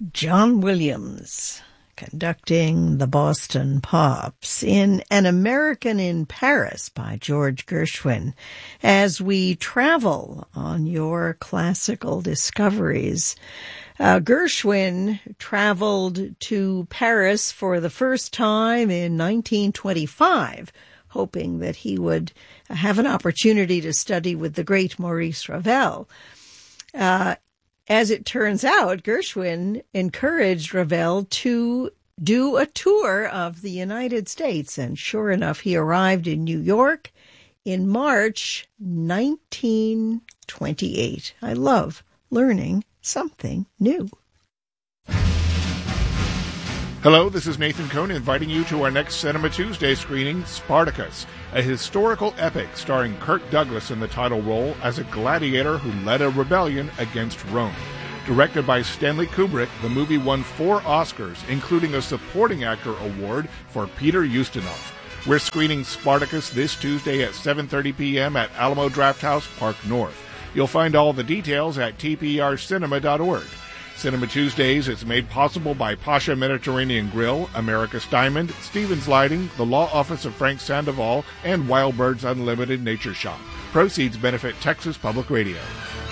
John Williams conducting the Boston Pops in An American in Paris by George Gershwin as we travel on your classical discoveries. Gershwin traveled to Paris for the first time in 1925, hoping that he would have an opportunity to study with the great Maurice Ravel. As it turns out, Gershwin encouraged Ravel to do a tour of the United States, and sure enough, he arrived in New York in March 1928. I love learning something new. Hello, this is Nathan Cohn inviting you to our next Cinema Tuesday screening, Spartacus, a historical epic starring Kirk Douglas in the title role as a gladiator who led a rebellion against Rome. Directed by Stanley Kubrick, the movie won 4 Oscars, including a Supporting Actor Award for Peter Ustinov. We're screening Spartacus this Tuesday at 7:30 p.m. at Alamo Drafthouse, Park North. You'll find all the details at tprcinema.org. Cinema Tuesdays is made possible by Pasha Mediterranean Grill, America's Diamond, Stevens Lighting, the Law Office of Frank Sandoval, and Wild Birds Unlimited Nature Shop. Proceeds benefit Texas Public Radio.